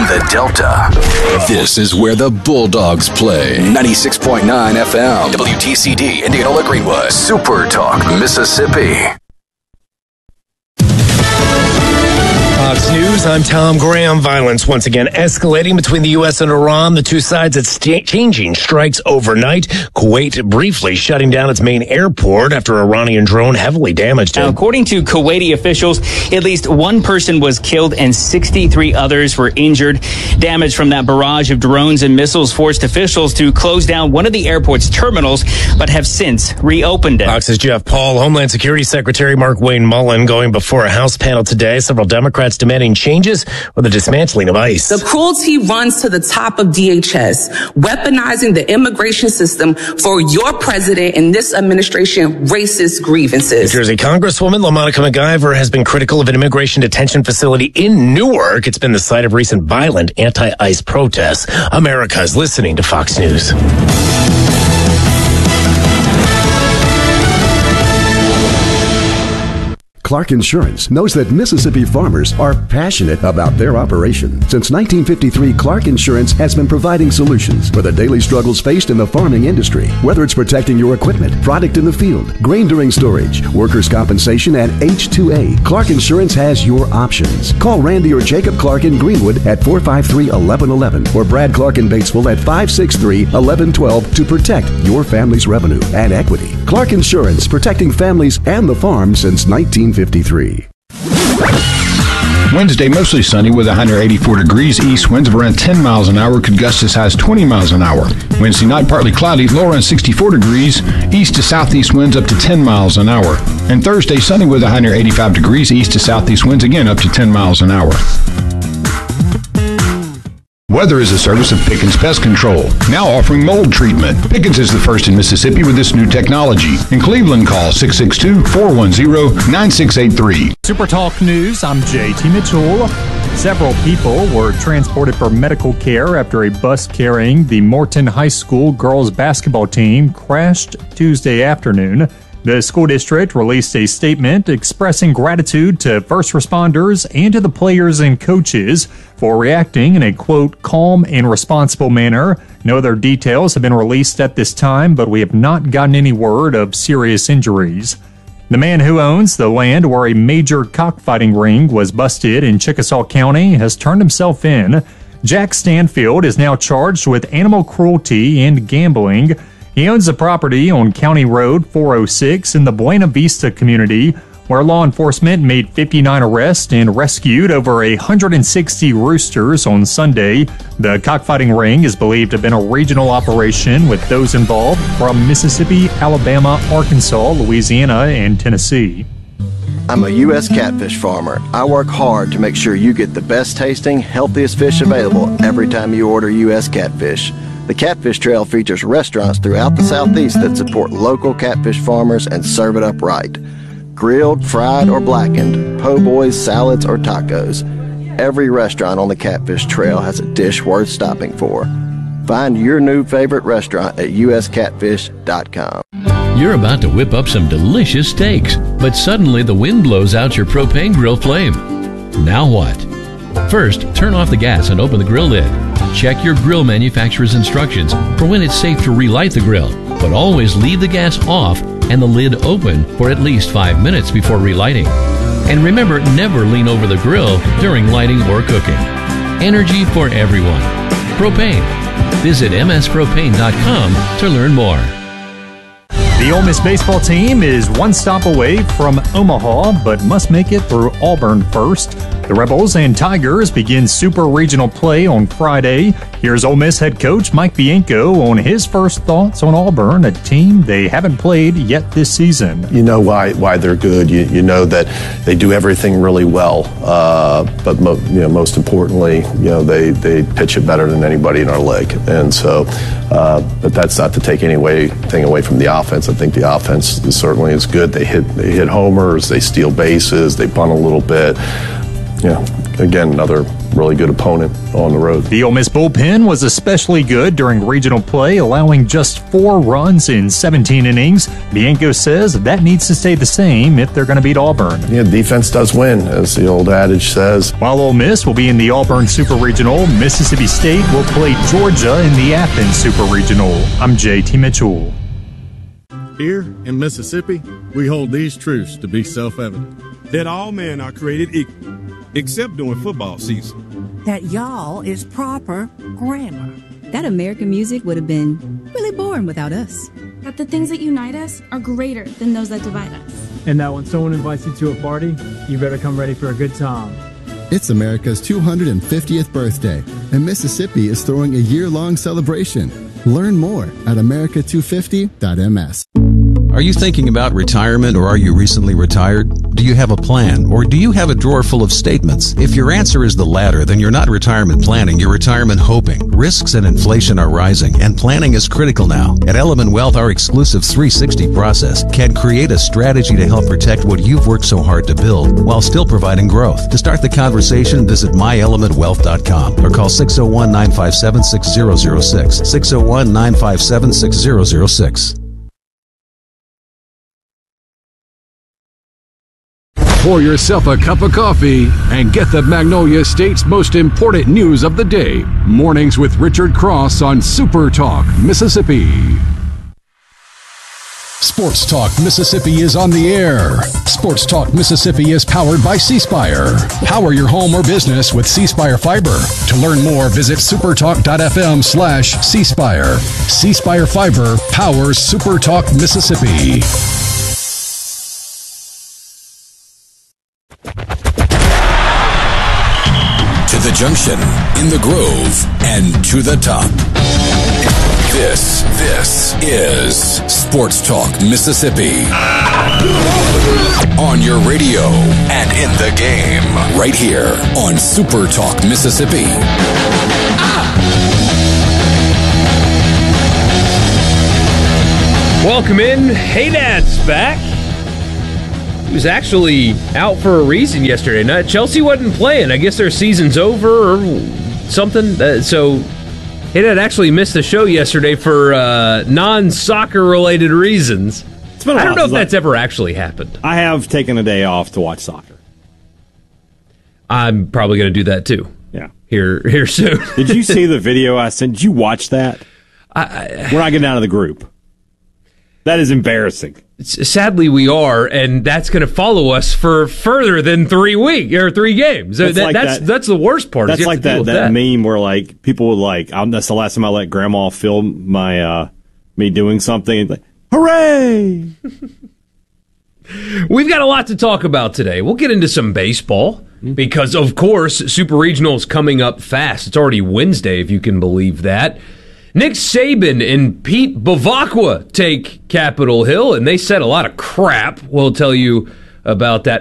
the Delta. This is where the Bulldogs play. 96.9 FM, WTCD, Indianola Greenwood, Super Talk, Mississippi. Fox News, I'm Tom Graham. Violence once again escalating between the U.S. and Iran. The two sides exchanging strikes overnight. Kuwait briefly shutting down its main airport after Iranian drone heavily damaged it. Now, according to Kuwaiti officials, at least one person was killed and 63 others were injured. Damage from that barrage of drones and missiles forced officials to close down one of the airport's terminals, but have since reopened it. Fox's Jeff Paul. Homeland Security Secretary Mark Wayne Mullen going before a House panel today. Several Democrats demanding changes or the dismantling of ICE. The cruelty runs to the top of DHS, weaponizing the immigration system for your president and this administration racist grievances. New Jersey Congresswoman LaMonica MacGyver has been critical of an immigration detention facility in Newark. It's been the site of recent violent anti-ICE protests. America is listening to Fox News. Clark Insurance knows that Mississippi farmers are passionate about their operation. Since 1953, Clark Insurance has been providing solutions for the daily struggles faced in the farming industry. Whether it's protecting your equipment, product in the field, grain during storage, workers' compensation, and H2A, Clark Insurance has your options. Call Randy or Jacob Clark in Greenwood at 453-1111 or Brad Clark in Batesville at 563-1112 to protect your family's revenue and equity. Clark Insurance, protecting families and the farm since 1953. Wednesday, mostly sunny with 184 degrees. East winds of around 10 miles an hour, could gust as high as 20 miles an hour. Wednesday night, partly cloudy, low around 64 degrees. East to southeast winds up to 10 miles an hour. And Thursday, sunny with 185 degrees. East to southeast winds again up to 10 miles an hour. Weather is a service of Pickens Pest Control, now offering mold treatment. Pickens is the first in Mississippi with this new technology. In Cleveland, call 662-410-9683. Super Talk News, I'm JT Mitchell. Several people were transported for medical care after a bus carrying the Morton High School girls basketball team crashed Tuesday afternoon. The school district released a statement expressing gratitude to first responders and to the players and coaches for reacting in a, quote, calm and responsible manner. No other details have been released at this time, but we have not gotten any word of serious injuries. The man who owns the land where a major cockfighting ring was busted in Chickasaw County has turned himself in. Jack Stanfield is now charged with animal cruelty and gambling. He owns a property on County Road 406 in the Buena Vista community, where law enforcement made 59 arrests and rescued over 160 roosters on Sunday. The cockfighting ring is believed to have been a regional operation with those involved from Mississippi, Alabama, Arkansas, Louisiana, and Tennessee. I'm a U.S. catfish farmer. I work hard to make sure you get the best tasting, healthiest fish available every time you order U.S. catfish. The Catfish Trail features restaurants throughout the Southeast that support local catfish farmers and serve it up right. Grilled, fried, or blackened, po' boys, salads, or tacos. Every restaurant on the Catfish Trail has a dish worth stopping for. Find your new favorite restaurant at uscatfish.com. You're about to whip up some delicious steaks, but suddenly the wind blows out your propane grill flame. Now what? First, turn off the gas and open the grill lid. Check your grill manufacturer's instructions for when it's safe to relight the grill, but always leave the gas off and the lid open for at least 5 minutes before relighting. And remember, never lean over the grill during lighting or cooking. Energy for everyone. Propane. Visit mspropane.com to learn more. The Ole Miss baseball team is one stop away from Omaha, but must make it through Auburn first. The Rebels and Tigers begin Super Regional play on Friday. Here's Ole Miss head coach Mike Bianco on his first thoughts on Auburn, a team they haven't played yet this season. You know why they're good. You know that they do everything really well, but most importantly, they pitch it better than anybody in our league. And so, but that's not to take anything away from the offense. I think the offense certainly is good. They hit homers, they steal bases, they bunt a little bit. again, another really good opponent on the road. The Ole Miss bullpen was especially good during regional play, allowing just 4 runs in 17 innings. Bianco says that needs to stay the same if they're going to beat Auburn. Yeah, defense does win, as the old adage says. While Ole Miss will be in the Auburn Super Regional, Mississippi State will play Georgia in the Athens Super Regional. I'm JT Mitchell. Here in Mississippi, we hold these truths to be self-evident. That all men are created equal, except during football season. That y'all is proper grammar. That American music would have been really boring without us. That the things that unite us are greater than those that divide us. And that when someone invites you to a party, you better come ready for a good time. It's America's 250th birthday, and Mississippi is throwing a year-long celebration. Learn more at america250.ms. Are you thinking about retirement, or are you recently retired? Do you have a plan, or do you have a drawer full of statements? If your answer is the latter, then you're not retirement planning, you're retirement hoping. Risks and inflation are rising, and planning is critical now. At Element Wealth, our exclusive 360 process can create a strategy to help protect what you've worked so hard to build while still providing growth. To start the conversation, visit myelementwealth.com or call 601-957-6006. 601-957-6006. Pour yourself a cup of coffee and get the Magnolia State's most important news of the day. Mornings with Richard Cross on Super Talk, Mississippi. Sports Talk Mississippi is on the air. Sports Talk Mississippi is powered by C-Spire. Power your home or business with C-Spire Fiber. To learn more, visit supertalk.fm/C-Spire. C-Spire Fiber powers Super Talk Mississippi. To the junction, in the grove, and to the top. This is Sports Talk Mississippi. On your radio and in the game. Right here on Super Talk Mississippi. Welcome in. Hey Dad's back. He was actually out for a reason yesterday night. Chelsea wasn't playing. I guess their season's over or something. So Hey Dad actually missed the show yesterday for non-soccer related reasons. I don't know if that's ever actually happened. I have taken a day off to watch soccer. I'm probably going to do that too. Yeah. Here soon. Did you see the video I sent? Did you watch that? We're not getting out of the group. That is embarrassing. Sadly, we are, and that's going to follow us for further than 3 weeks or 3 games. That's the worst part. That's like that meme where like people would like. That's the last time I let Grandma film my me doing something. Like, hooray! We've got a lot to talk about today. We'll get into some baseball because, of course, Super Regional is coming up fast. It's already Wednesday, if you can believe that. Nick Saban and Pete Bavacqua take Capitol Hill, and they said a lot of crap. We'll tell you about that.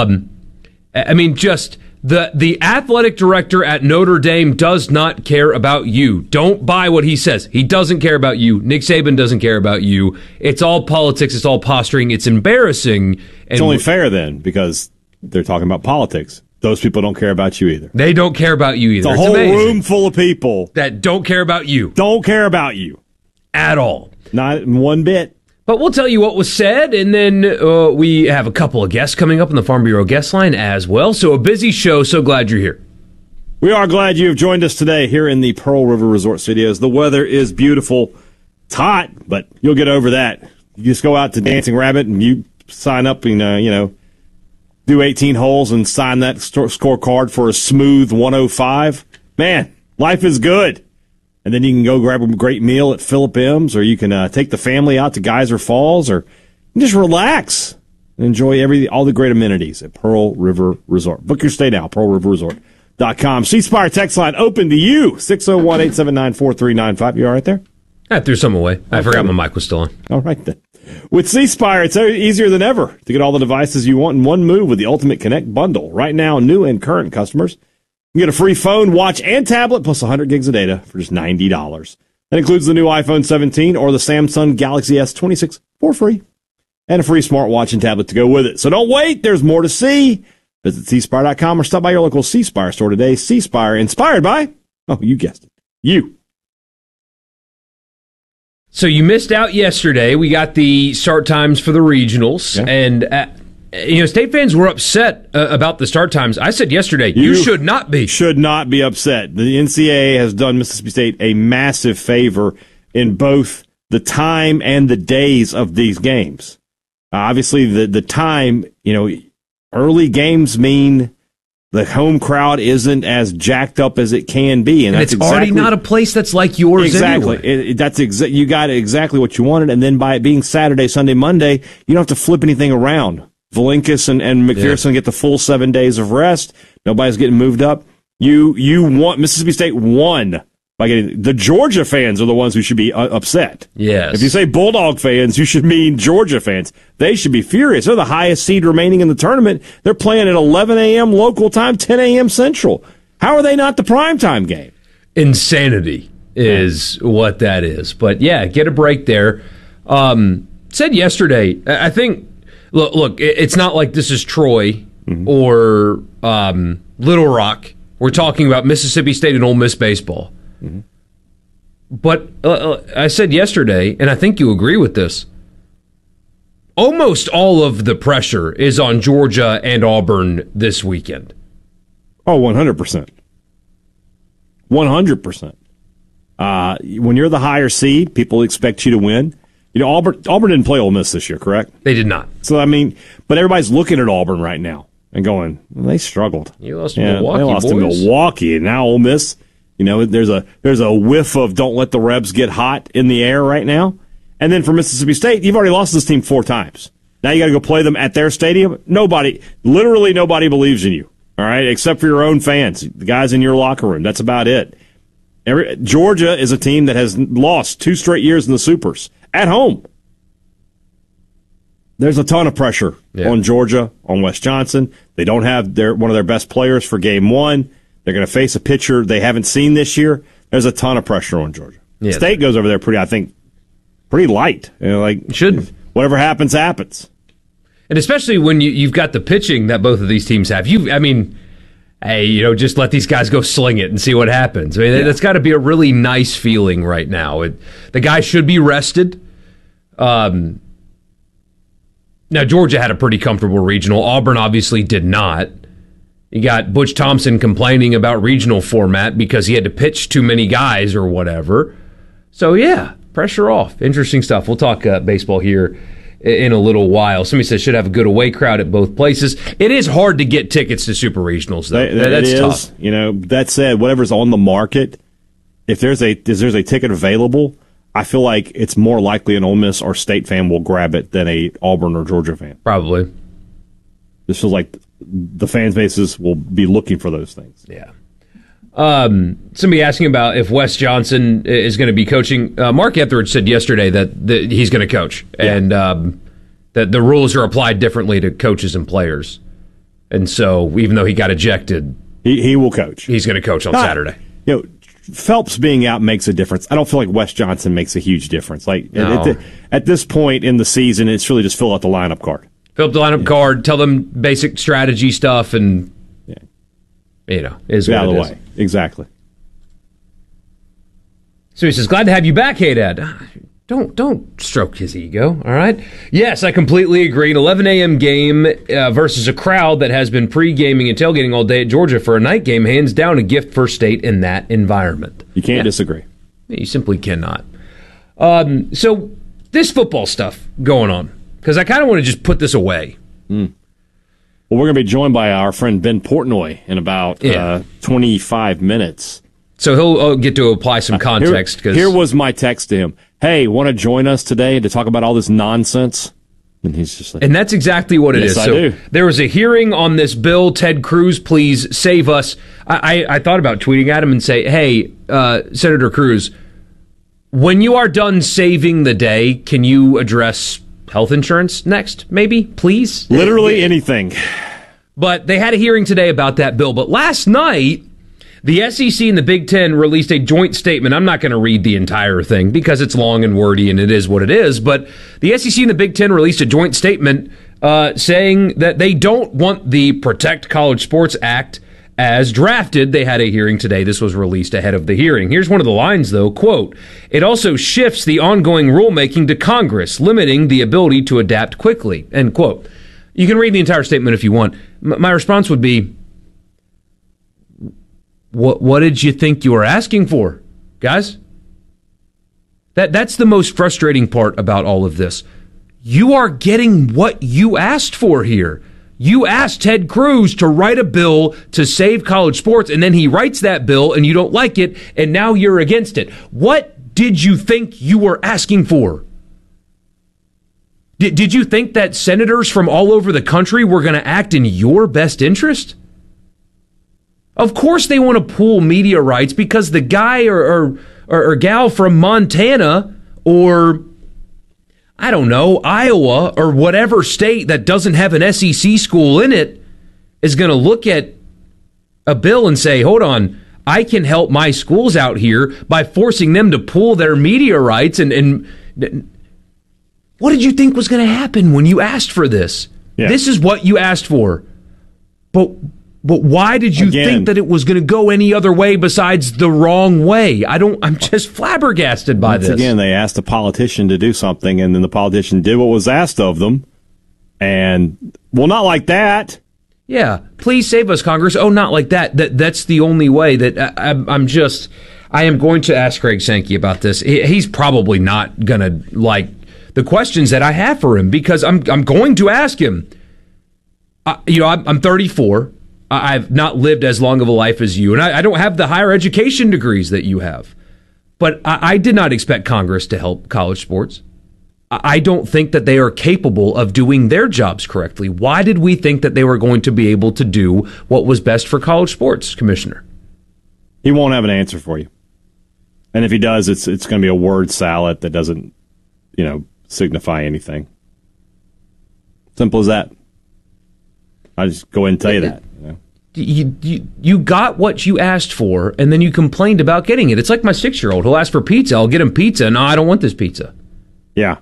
Just the athletic director at Notre Dame does not care about you. Don't buy what he says. He doesn't care about you. Nick Saban doesn't care about you. It's all politics. It's all posturing. It's embarrassing. And it's only fair then, because they're talking about politics. Those people don't care about you either. They don't care about you either. It's a whole room full of people that don't care about you. Don't care about you. At all. Not one bit. But we'll tell you what was said, and then we have a couple of guests coming up on the Farm Bureau guest line as well. So a busy show. So glad you're here. We are glad you have joined us today here in the Pearl River Resort Studios. The weather is beautiful. It's hot, but you'll get over that. You just go out to Dancing Rabbit and you sign up and, do 18 holes and sign that scorecard for a smooth 105. Man, life is good. And then you can go grab a great meal at Philip M's, or you can take the family out to Geyser Falls, or just relax and enjoy all the great amenities at Pearl River Resort. Book your stay now, pearlriverresort.com. C-Spire text line open to you, 601-879-4395. You all right there? I threw some away. I forgot my mic was still on. All right, then. With C-Spire, it's easier than ever to get all the devices you want in one move with the Ultimate Connect bundle. Right now, new and current customers can get a free phone, watch, and tablet, plus 100 gigs of data for just $90. That includes the new iPhone 17 or the Samsung Galaxy S26 for free, and a free smartwatch and tablet to go with it. So don't wait. There's more to see. Visit cspire.com or stop by your local C Spire store today. C Spire, inspired by, oh, you guessed it, you. So you missed out yesterday. We got the start times for the regionals, and state fans were upset about the start times. I said yesterday, you should not be. Should not be upset. The NCAA has done Mississippi State a massive favor in both the time and the days of these games. Obviously, the time, early games mean the home crowd isn't as jacked up as it can be, and that's it's already not a place that's like yours. Exactly, anyway. You got exactly what you wanted, and then by it being Saturday, Sunday, Monday, you don't have to flip anything around. Valinkus and McPherson get the full 7 days of rest. Nobody's getting moved up. You want Mississippi State won by getting the Georgia fans are the ones who should be upset. Yes. If you say Bulldog fans, you should mean Georgia fans. They should be furious. They're the highest seed remaining in the tournament. They're playing at 11 a.m. local time, 10 a.m. Central. How are they not the primetime game? Insanity is what that is. But yeah, get a break there. Said yesterday, I think, look, it's not like this is Troy or Little Rock. We're talking about Mississippi State and Ole Miss baseball. Mm-hmm. But I said yesterday, and I think you agree with this, almost all of the pressure is on Georgia and Auburn this weekend. Oh, 100%. 100%. When you're the higher seed, people expect you to win. Auburn didn't play Ole Miss this year, correct? They did not. So, but everybody's looking at Auburn right now and going, well, they struggled. You lost to Milwaukee, they lost to Milwaukee, and now Ole Miss. There's a whiff of don't let the Rebs get hot in the air right now. And then for Mississippi State, you've already lost this team 4 times. Now you got to go play them at their stadium. Literally nobody believes in you, all right, except for your own fans, the guys in your locker room. That's about it. Georgia is a team that has lost 2 straight years in the Supers at home. There's a ton of pressure on Georgia, on Wes Johnson. They don't have one of their best players for game 1. They're going to face a pitcher they haven't seen this year. There's a ton of pressure on Georgia. Yeah, State goes over there pretty light. Should whatever happens, happens. And especially when you've got the pitching that both of these teams have. Just let these guys go sling it and see what happens. That's got to be a really nice feeling right now. The guy should be rested. Now, Georgia had a pretty comfortable regional. Auburn obviously did not. You got Butch Thompson complaining about regional format because he had to pitch too many guys or whatever. So, yeah, pressure off. Interesting stuff. We'll talk baseball here in a little while. Somebody says should have a good away crowd at both places. It is hard to get tickets to super regionals, though. That's tough. That said, whatever's on the market, if there's a ticket available, I feel like it's more likely an Ole Miss or State fan will grab it than a Auburn or Georgia fan. Probably. This feels like the fan bases will be looking for those things. Yeah. Somebody asking about if Wes Johnson is going to be coaching. Mark Etheridge said yesterday that he's going to coach, and that the rules are applied differently to coaches and players. And so, even though he got ejected, he will coach. He's going to coach on Saturday. Phelps being out makes a difference. I don't feel like Wes Johnson makes a huge difference. At this point in the season, it's really just fill out the lineup card. Fill up the lineup card, tell them basic strategy stuff, and is out what of the it way. is. Exactly. So he says, glad to have you back, hey Dad. Don't stroke his ego, all right? Yes, I completely agree. An 11 a.m. game versus a crowd that has been pre-gaming and tailgating all day at Georgia for a night game, hands down a gift for State in that environment. You can't disagree. You simply cannot. So this football stuff going on, because I kind of want to just put this away. Well, we're going to be joined by our friend Ben Portnoy in about 25 minutes. So he'll get to apply some context. Here was my text to him. Hey, want to join us today to talk about all this nonsense? And he's just like... And that's exactly what it is. I do. There was a hearing on this bill. Ted Cruz, please save us. I thought about tweeting at him and say, hey, Senator Cruz, when you are done saving the day, can you address health insurance next, maybe? Please? Literally anything. But they had a hearing today about that bill. But last night, the SEC and the Big Ten released a joint statement. I'm not going to read the entire thing because it's long and wordy and it is what it is. But the SEC and the Big Ten released a joint statement saying that they don't want the Protect College Sports Act as drafted. They had a hearing today. This was released ahead of the hearing. Here's one of the lines, though. Quote, "It also shifts the ongoing rulemaking to Congress, limiting the ability to adapt quickly." End quote. You can read the entire statement if you want. My response would be, what did you think you were asking for, guys? That's the most frustrating part about all of this. You are getting what you asked for here. You asked Ted Cruz to write a bill to save college sports, and then he writes that bill, and you don't like it, and now you're against it. What did you think you were asking for? Did you think that senators from all over the country were going to act in your best interest? Of course they want to pool media rights because the guy or gal from Montana or, I don't know, Iowa or whatever state that doesn't have an SEC school in it is going to look at a bill and say, hold on, I can help my schools out here by forcing them to pool their media rights. And what did you think was going to happen when you asked for this? Yeah. This is what you asked for. But why did you think that it was going to go any other way besides the wrong way? I'm just flabbergasted by this. Again, they asked a politician to do something, and then the politician did what was asked of them. And, well, not like that. Yeah, please save us, Congress. Oh, not like that. That's the only way that I am going to ask Greg Sankey about this. He's probably not going to like the questions that I have for him because I'm going to ask him. I'm 34. I've not lived as long of a life as you, and I don't have the higher education degrees that you have. But I did not expect Congress to help college sports. I don't think that they are capable of doing their jobs correctly. Why did we think that they were going to be able to do what was best for college sports, Commissioner? He won't have an answer for you. And if he does, it's going to be a word salad that doesn't, signify anything. Simple as that. I just go ahead and tell you that. You got what you asked for, and then you complained about getting it. It's like my 6-year-old. He'll ask for pizza. I'll get him pizza. No, I don't want this pizza. Yeah.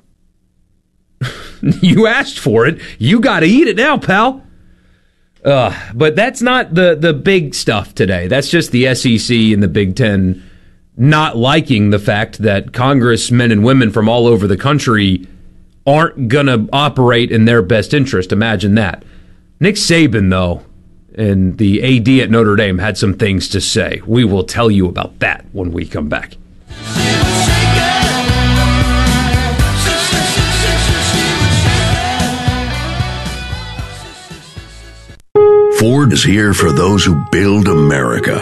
You asked for it. You got to eat it now, pal. But that's not the big stuff today. That's just the SEC and the Big Ten not liking the fact that congressmen and women from all over the country aren't going to operate in their best interest. Imagine that. Nick Saban, though, and the AD at Notre Dame had some things to say. We will tell you about that when we come back. Ford is here for those who build America.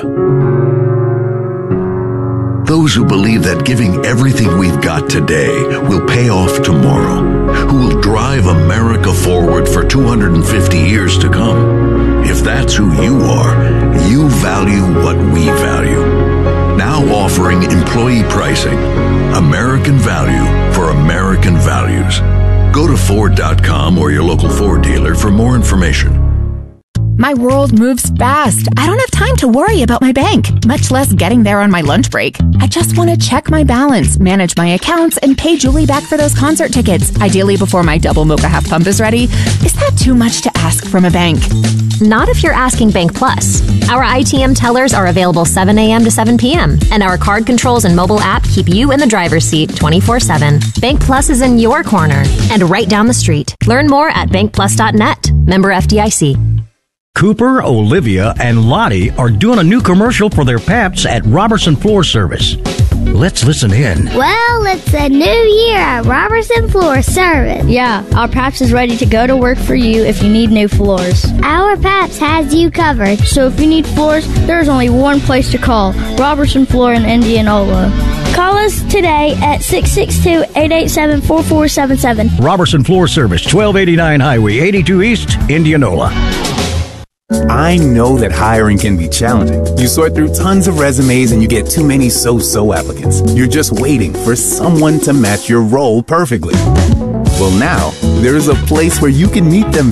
Those who believe that giving everything we've got today will pay off tomorrow. Who will drive America forward for 250 years to come. If that's who you are, you value what we value. Now offering employee pricing. American value for American values. Go to Ford.com or your local Ford dealer for more information. My world moves fast. I don't have time to worry about my bank, much less getting there on my lunch break. I just want to check my balance, manage my accounts, and pay Julie back for those concert tickets, ideally before my double mocha half pump is ready. Is that too much to ask from a bank? Not if you're asking Bank Plus. Our ITM tellers are available 7 a.m. to 7 p.m., and our card controls and mobile app keep you in the driver's seat 24/7. Bank Plus is in your corner and right down the street. Learn more at bankplus.net. Member FDIC. Cooper, Olivia, and Lottie are doing a new commercial for their paps at Robertson Floor Service. Let's listen in. Well, it's a new year at Robertson Floor Service. Yeah, our Paps is ready to go to work for you if you need new floors. Our Paps has you covered. So if you need floors, there's only one place to call, Robertson Floor in Indianola. Call us today at 662-887-4477. Robertson Floor Service, 1289 Highway 82 East, Indianola. I know that hiring can be challenging. You sort through tons of resumes and you get too many so-so applicants. You're just waiting for someone to match your role perfectly. Well, now, there's a place where you can meet them